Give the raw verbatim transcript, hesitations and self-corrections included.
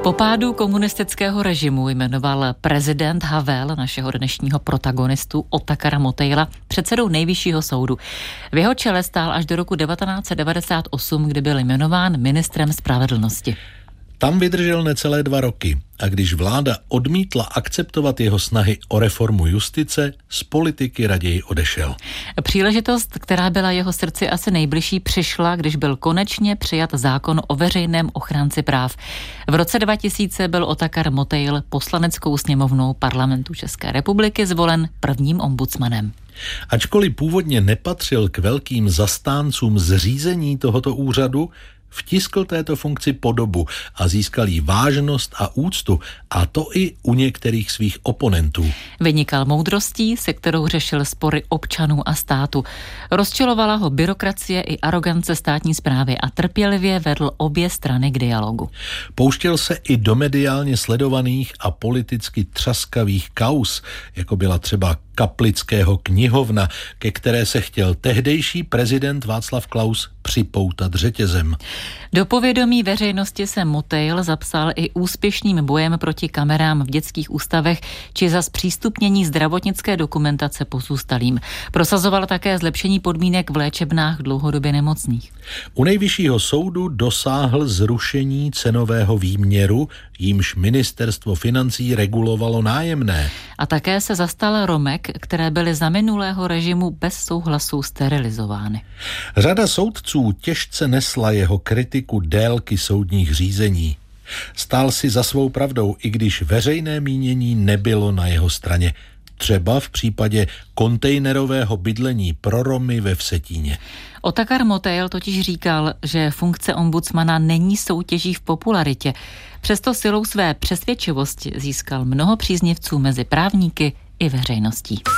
Po pádu komunistického režimu jmenoval prezident Havel našeho dnešního protagonistu Otakara Motejla předsedou Nejvyššího soudu. V jeho čele stál až do roku devatenáct set devadesát osm, kdy byl jmenován ministrem spravedlnosti. Tam vydržel necelé dva roky a když vláda odmítla akceptovat jeho snahy o reformu justice, z politiky raději odešel. Příležitost, která byla jeho srdci asi nejbližší, přišla, když byl konečně přijat zákon o veřejném ochránci práv. V roce dva tisíce byl Otakar Motejl poslaneckou sněmovnou Parlamentu České republiky zvolen prvním ombudsmanem. Ačkoliv původně nepatřil k velkým zastáncům zřízení tohoto úřadu, vtiskl této funkci podobu a získal jí vážnost a úctu, a to i u některých svých oponentů. Vynikal moudrostí, se kterou řešil spory občanů a státu. Rozčilovala ho byrokracie i arogance státní správy a trpělivě vedl obě strany k dialogu. Pouštěl se i do mediálně sledovaných a politicky třaskavých kauz, jako byla třeba Kaplického knihovna, ke které se chtěl tehdejší prezident Václav Klaus připoutat řetězem. Do povědomí veřejnosti se Motejl zapsal i úspěšným bojem proti kamerám v dětských ústavech či za zpřístupnění zdravotnické dokumentace pozůstalým. Prosazoval také zlepšení podmínek v léčebnách dlouhodobě nemocných. U Nejvyššího soudu dosáhl zrušení cenového výměru, jímž ministerstvo financí regulovalo nájemné. A také se zastal Romek, které byly za minulého režimu bez souhlasu sterilizovány. Řada soudců těžce nesla jeho kritiku délky soudních řízení. Stál si za svou pravdou, i když veřejné mínění nebylo na jeho straně. Třeba v případě kontejnerového bydlení pro Romy ve Vsetíně. Otakar Motejl totiž říkal, že funkce ombudsmana není soutěží v popularitě. Přesto silou své přesvědčivosti získal mnoho příznivců mezi právníky i veřejností.